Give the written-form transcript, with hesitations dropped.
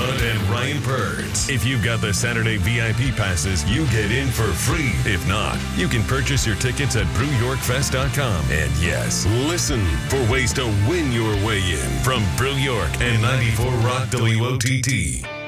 Hunt and Ryan Purds. If you've got the Saturday VIP passes, you get in for free. If not, you can purchase your tickets at BrewYorkFest.com. And yes, listen for ways to win your way in from Brew York and 94 Rock WOTT.